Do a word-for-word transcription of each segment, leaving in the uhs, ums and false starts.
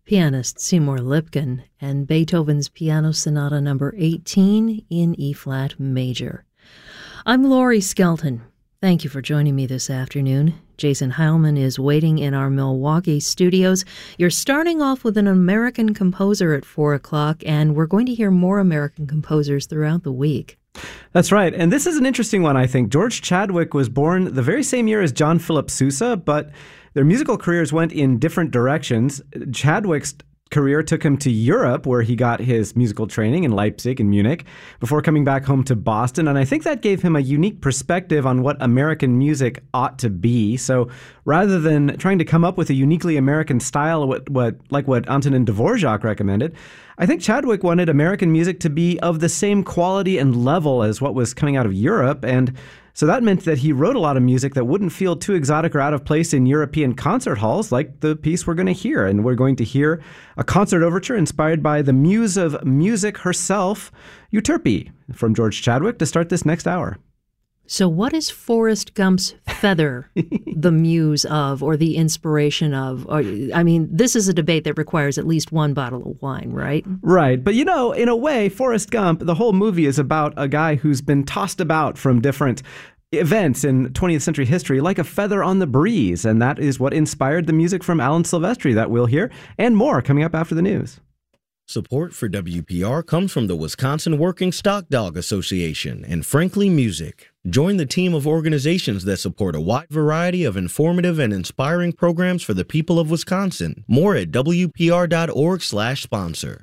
pianist Seymour Lipkin, and Beethoven's Piano Sonata number eighteen in E-flat major. I'm Laurie Skelton. Thank you for joining me this afternoon. Jason Heilman is waiting in our Milwaukee studios. You're starting off with an American composer at four o'clock, and we're going to hear more American composers throughout the week. That's right. And this is an interesting one, I think. George Chadwick was born the very same year as John Philip Sousa, but their musical careers went in different directions. Chadwick's career took him to Europe, where he got his musical training in Leipzig and Munich, before coming back home to Boston. And I think that gave him a unique perspective on what American music ought to be. So rather than trying to come up with a uniquely American style, what, what, like what Antonin Dvorak recommended, I think Chadwick wanted American music to be of the same quality and level as what was coming out of Europe. And so that meant that he wrote a lot of music that wouldn't feel too exotic or out of place in European concert halls, like the piece we're going to hear. And we're going to hear a concert overture inspired by the muse of music herself, Euterpe, from George Chadwick, to start this next hour. So what is Forrest Gump's feather the muse of, or the inspiration of? Or, I mean, this is a debate that requires at least one bottle of wine, right? Right. But, you know, in a way, Forrest Gump, the whole movie is about a guy who's been tossed about from different events in twentieth century history like a feather on the breeze. And that is what inspired the music from Alan Silvestri that we'll hear, and more coming up after the news. Support for W P R comes from the Wisconsin Working Stock Dog Association and Frankly Music. Join the team of organizations that support a wide variety of informative and inspiring programs for the people of Wisconsin. More at W P R dot org slash sponsor.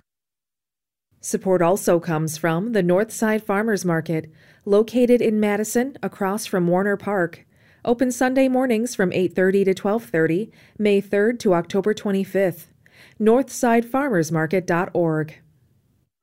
Support also comes from the Northside Farmers Market, located in Madison across from Warner Park. Open Sunday mornings from eight thirty to twelve thirty, May third to October twenty-fifth. northside farmers market dot org.